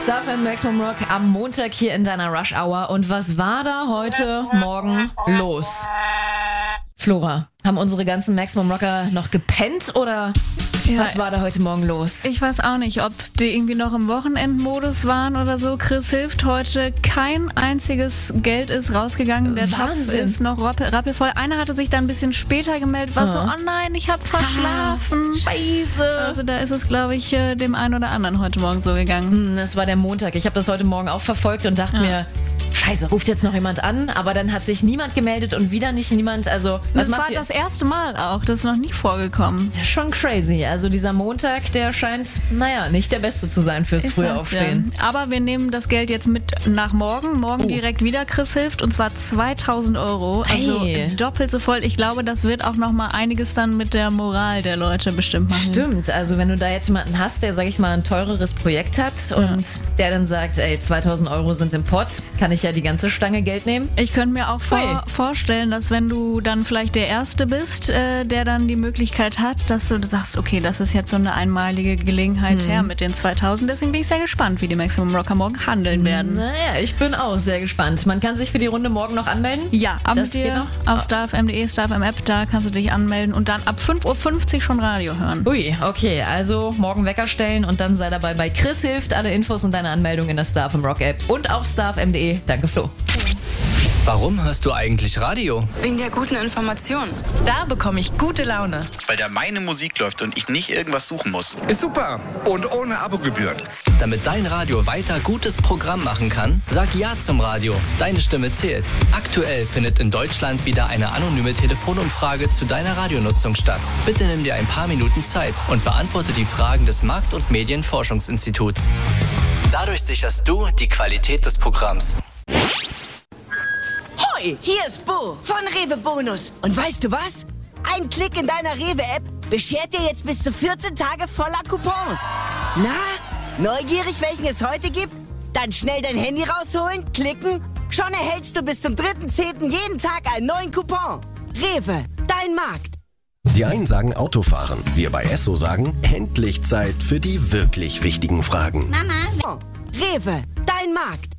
Star FM Maximum Rock am Montag hier in deiner Rush Hour. Und was war da heute Morgen los? Flora, haben unsere ganzen Maximum Rocker noch gepennt oder was war da heute Morgen los? Ich weiß auch nicht, ob die irgendwie noch im Wochenendmodus waren oder so. Chris hilft heute. Kein einziges Geld ist rausgegangen. Der Topf ist noch rappelvoll. Einer hatte sich dann ein bisschen später gemeldet, war so, oh nein, ich habe verschlafen. Scheiße. Also da ist es, glaube ich, dem einen oder anderen heute Morgen so gegangen. Das war der Montag. Ich habe das heute Morgen auch verfolgt und dachte mir, Scheiße, ruft jetzt noch jemand an, aber dann hat sich niemand gemeldet und wieder nicht niemand. Also, das war das erste Mal auch, das ist noch nie vorgekommen. Das ist schon crazy. Also dieser Montag, der scheint, nicht der beste zu sein fürs frühe Aufstehen. Ja. Aber wir nehmen das Geld jetzt mit nach morgen. Morgen direkt wieder Chris hilft und zwar 2.000 €. Also doppelt so voll. Ich glaube, das wird auch noch mal einiges dann mit der Moral der Leute bestimmt machen. Stimmt, also wenn du da jetzt jemanden hast, der, sag ich mal, ein teureres Projekt hat und der dann sagt, 2.000 € sind im Pott, kann ich ja die ganze Stange Geld nehmen. Ich könnte mir auch vorstellen, dass wenn du dann vielleicht der Erste bist, der dann die Möglichkeit hat, dass du sagst, okay, das ist jetzt so eine einmalige Gelegenheit her mit den 2.000. Deswegen bin ich sehr gespannt, wie die Maximum Rocker morgen handeln werden. Naja, ich bin auch sehr gespannt. Man kann sich für die Runde morgen noch anmelden? Ja, auf starfm.de, starfm-App, da kannst du dich anmelden und dann ab 5.50 Uhr schon Radio hören. Ui, okay, also morgen Wecker stellen und dann sei dabei bei Chris hilft. Alle Infos und deine Anmeldung in der StarFM Rock App und auf starfm.de. Danke, Flo. Warum hörst du eigentlich Radio? Wegen der guten Information. Da bekomme ich gute Laune. Weil da meine Musik läuft und ich nicht irgendwas suchen muss. Ist super und ohne Abogebühren. Damit dein Radio weiter gutes Programm machen kann, sag Ja zum Radio. Deine Stimme zählt. Aktuell findet in Deutschland wieder eine anonyme Telefonumfrage zu deiner Radionutzung statt. Bitte nimm dir ein paar Minuten Zeit und beantworte die Fragen des Markt- und Medienforschungsinstituts. Dadurch sicherst du die Qualität des Programms. Hoi, hier ist Bo von Rewe Bonus. Und weißt du was? Ein Klick in deiner Rewe-App beschert dir jetzt bis zu 14 Tage voller Coupons. Na, neugierig, welchen es heute gibt? Dann schnell dein Handy rausholen, klicken. Schon erhältst du bis zum 3.10. jeden Tag einen neuen Coupon. Rewe, dein Markt. Die einen sagen Autofahren. Wir bei Esso sagen, endlich Zeit für die wirklich wichtigen Fragen. Mama. Rewe, dein Markt.